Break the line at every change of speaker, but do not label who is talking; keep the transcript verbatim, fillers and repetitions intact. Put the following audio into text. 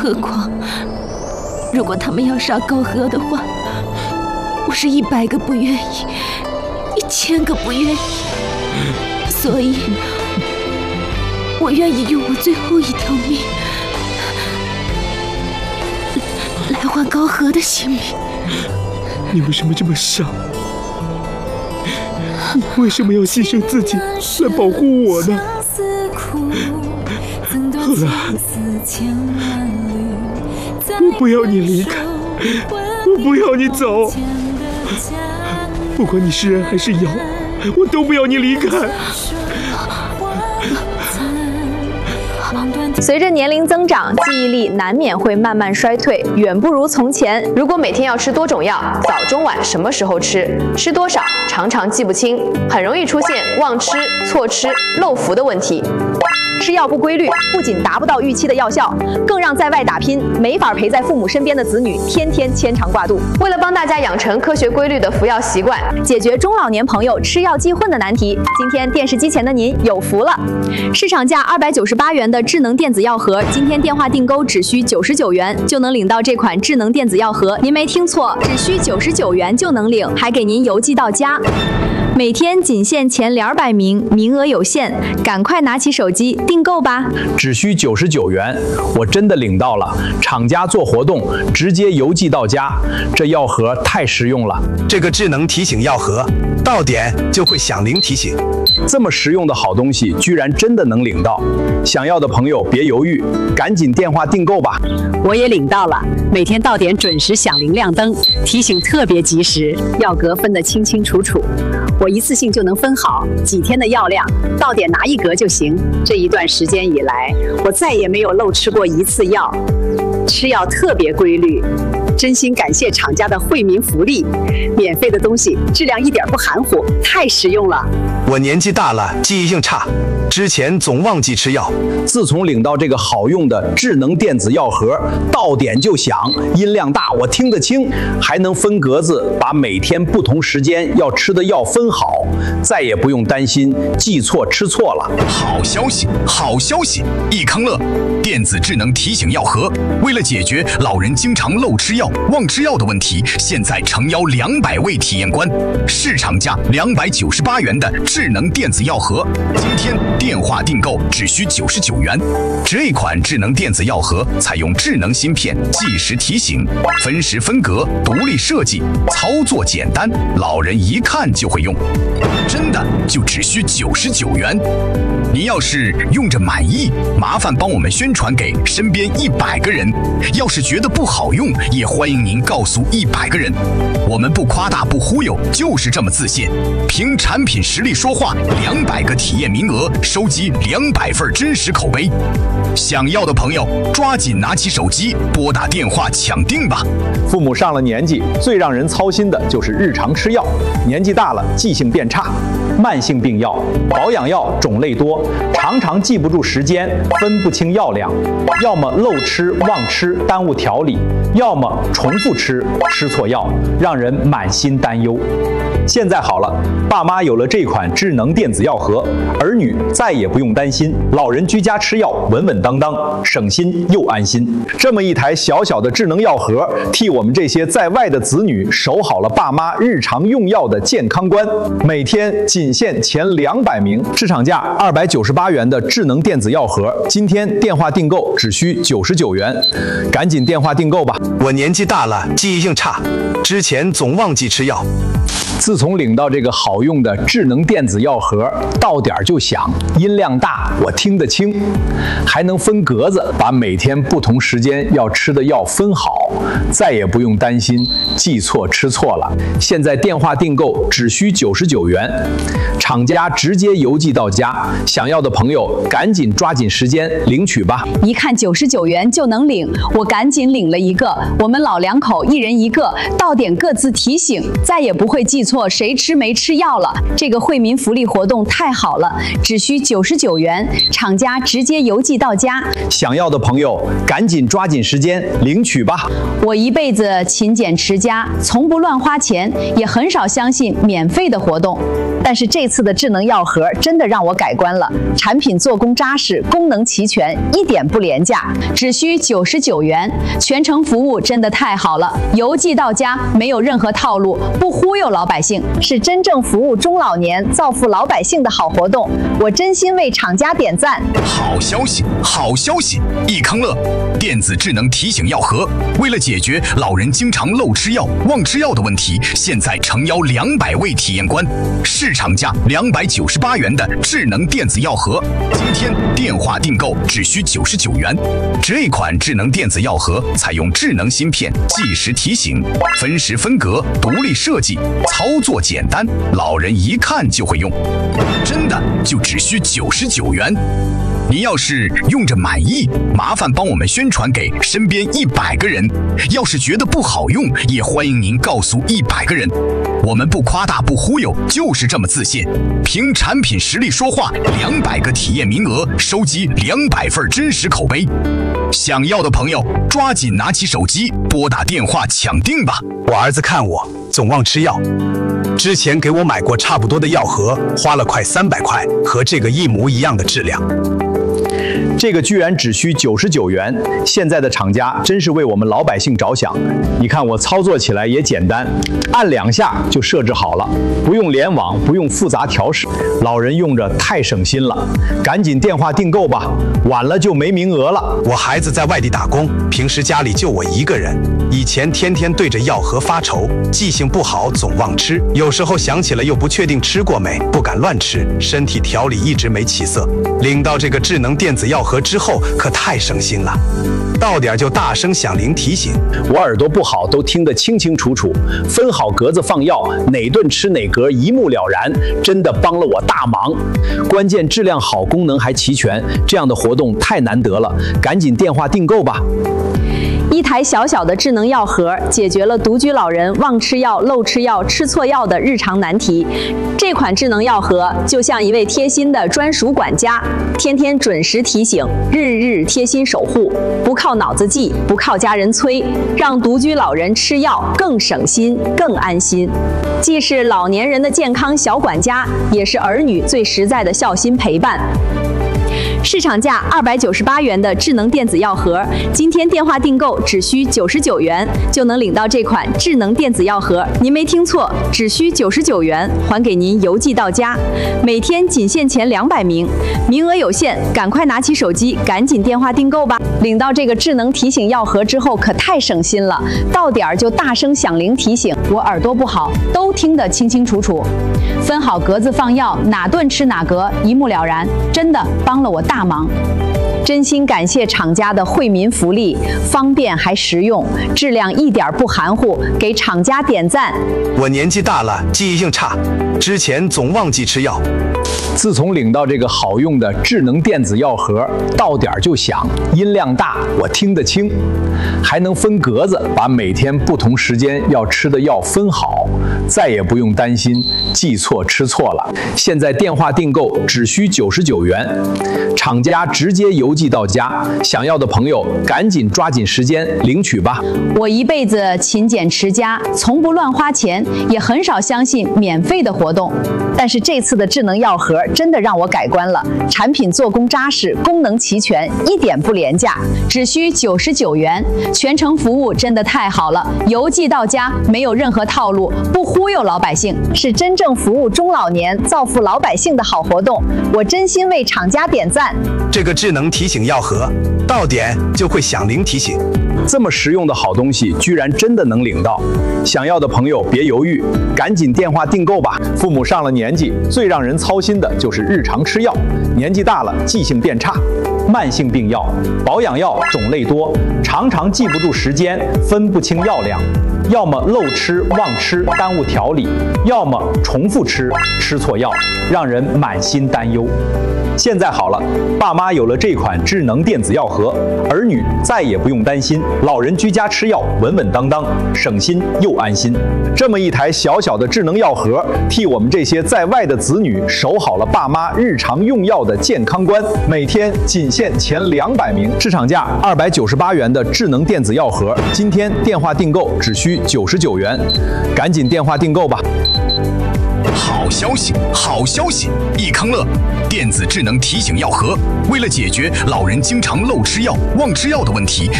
何况，如果他们要杀高和的话，我是一百个不愿意，一千个不愿意。所以，我愿意用我最后一条命来换高和的性命。
你为什么这么傻？为什么要牺牲自己来保护我呢？后来，我不要你离开，我不要你走。不管你是人还是妖，我都不要你离开。
随着年龄增长，记忆力难免会慢慢衰退，远不如从前。如果每天要吃多种药，早中晚什么时候吃，吃多少，常常记不清，很容易出现忘吃、错吃、漏服的问题。吃药不规律，不仅达不到预期的药效，更让在外打拼、没法陪在父母身边的子女天天牵肠挂肚。为了帮大家养成科学规律的服药习惯，解决中老年朋友吃药忌混的难题，今天电视机前的您有福了！市场价二百九十八元的智能电子药盒，今天电话订购只需九十九元就能领到这款智能电子药盒。您没听错，只需九十九元就能领，还给您邮寄到家。每天仅限前两百名，名额有限，赶快拿起手机订购吧！
只需九十九元，我真的领到了，厂家做活动，直接邮寄到家。这药盒太实用了，
这个智能提醒药盒，到点就会响铃提醒。
这么实用的好东西，居然真的能领到！想要的朋友别犹豫，赶紧电话订购吧！
我也领到了，每天到点准时响铃亮灯，提醒特别及时，药格分得清清楚楚。我一次性就能分好几天的药量，到点拿一格就行。这一段时间以来，我再也没有漏吃过一次药，吃药特别规律。真心感谢厂家的惠民福利，免费的东西质量一点不含糊，太实用了。
我年纪大了，记忆性差，之前总忘记吃药。
自从领到这个好用的智能电子药盒，到点就响，音量大，我听得清，还能分格子，把每天不同时间要吃的药分好，再也不用担心记错吃错了。
好消息，好消息！益康乐电子智能提醒药盒，为了解决老人经常漏吃药、忘吃药的问题，现在诚邀两百位体验官，市场价两百九十八元的智能电子药盒，今天电话订购只需九十九元。这款智能电子药盒采用智能芯片，计时提醒，分时分格，独立设计，操作简单，老人一看就会用。真的就只需九十九元。您要是用着满意，麻烦帮我们宣传给身边一百个人。要是觉得不好用，也欢迎您告诉一百个人。我们不夸大不忽悠，就是这么自信。凭产品实力说话，两百个体验名额，收集两百份真实口碑。想要的朋友抓紧拿起手机，拨打电话抢订吧。
父母上了年纪，最让人操心的就是日常吃药，年纪大了记性变差，慢性病药、保养药种类多，常常记不住时间，分不清药量，要么漏吃忘吃耽误调理，要么重复吃吃错药，让人满心担忧。现在好了，爸妈有了这款智能电子药盒，儿女再也不用担心，老人居家吃药稳稳当当，省心又安心。这么一台小小的智能药盒，替我们这些在外的子女守好了爸妈日常用药的健康关。每天仅限前两百名，市场价二百九十八元的智能电子药盒，今天电话订购只需九十九元，赶紧电话订购吧！
我年纪大了，记忆性差，之前总忘记吃药。
自从领到这个好用的智能电子药盒，到点就响，音量大，我听得清，还能分格子，把每天不同时间要吃的药分好，再也不用担心记错吃错了。现在电话订购只需九十九元，厂家直接邮寄到家。想要的朋友赶紧抓紧时间领取吧！
一看九十九元就能领，我赶紧领了一个。我们老两口一人一个，到点各自提醒，再也不会记错错谁吃没吃药了。这个惠民福利活动太好了，只需九十九元，厂家直接邮寄到家。
想要的朋友赶紧抓紧时间领取吧。
我一辈子勤俭持家，从不乱花钱，也很少相信免费的活动。但是这次的智能药盒真的让我改观了，产品做工扎实，功能齐全，一点不廉价，只需九十九元，全程服务真的太好了，邮寄到家，没有任何套路，不忽悠老百姓，是真正服务中老年、造福老百姓的好活动。我真心为厂家点赞。
好消息，好消息！益康乐电子智能提醒药盒，为了解决老人经常漏吃药、忘吃药的问题，现在诚邀两百位体验官，市场价两百九十八元的智能电子药盒，今天电话订购只需九十九元。这款智能电子药盒采用智能芯片，计时提醒，分时分格，独立设计，操作简单，老人一看就会用，真的就只需九十九元。您要是用着满意，麻烦帮我们宣传给身边一百个人。要是觉得不好用，也欢迎您告诉一百个人。我们不夸大不忽悠，就是这么自信。凭产品实力说话，两百个体验名额，收集两百份真实口碑。想要的朋友抓紧拿起手机，拨打电话抢订吧。
我儿子看我总忘吃药，之前给我买过差不多的药盒，花了快三百块，和这个一模一样的质量。
这个居然只需九十九元，现在的厂家真是为我们老百姓着想。你看我操作起来也简单，按两下就设置好了，不用联网，不用复杂调试，老人用着太省心了。赶紧电话订购吧，晚了就没名额了。
我孩子在外地打工，平时家里就我一个人，以前天天对着药盒发愁，记性不好，总忘吃，有时候想起了又不确定吃过没，不敢乱吃，身体调理一直没起色。领到这个智能电子药盒之后，可太省心了，到点就大声响铃提醒，
我耳朵不好都听得清清楚楚，分好格子放药，哪顿吃哪格一目了然，真的帮了我大忙。关键质量好，功能还齐全，这样的活动太难得了，赶紧电话订购吧。
一台小小的智能药盒解决了独居老人忘吃药、漏吃药、吃错药的日常难题。这款智能药盒就像一位贴心的专属管家，天天准时提醒，日日贴心守护，不靠脑子记，不靠家人催，让独居老人吃药更省心、更安心。既是老年人的健康小管家，也是儿女最实在的孝心陪伴。市场价二百九十八元的智能电子药盒，今天电话订购只需九十九元，就能领到这款智能电子药盒。您没听错，只需九十九元，还给您邮寄到家。每天仅限前两百名，名额有限，赶快拿起手机，赶紧电话订购吧！领到这个智能提醒药盒之后，可太省心了，到点儿就大声响铃提醒，我耳朵不好都听得清清楚楚。分好格子放药，哪顿吃哪格，一目了然，真的帮了我大忙。真心感谢厂家的惠民福利，方便还实用，质量一点不含糊，给厂家点赞。
我年纪大了，记忆性差，之前总忘记吃药。
自从领到这个好用的智能电子药盒，到点就响，音量大，我听得清，还能分格子，把每天不同时间要吃的药分好，再也不用担心记错吃错了。现在电话订购只需九十九元，厂家直接邮寄到家，想要的朋友赶紧抓紧时间领取吧。
我一辈子勤俭持家，从不乱花钱，也很少相信免费的活动。但是这次的智能药盒真的让我改观了，产品做工扎实，功能齐全，一点不廉价，只需九十九元，全程服务真的太好了，邮寄到家，没有任何套路，不忽悠老百姓，是真正服务中老年、造福老百姓的好活动。我真心为厂家点赞。
这个智能提醒药盒，到点就会响铃提醒。
这么实用的好东西，居然真的能领到！想要的朋友别犹豫，赶紧电话订购吧。父母上了年纪，最让人操心的就是日常吃药，年纪大了记性变差，慢慢性病药、保养药种类多，常常记不住时间，分不清药量，要么漏吃忘吃耽误调理，要么重复吃吃错药，让人满心担忧。现在好了，爸妈有了这款智能电子药盒，儿女再也不用担心，老人居家吃药稳稳当当，省心又安心。这么一台小小的智能药盒，替我们这些在外的子女守好了爸妈日常用药的健康关。每天仅限前两百名，市场价二百九十八元的智能电子药盒，今天电话订购只需九十九元，赶紧电话订购吧。
好消息，好消息！益康乐电子智能提醒药盒，为了解决老人经常漏吃药、忘吃药的问题，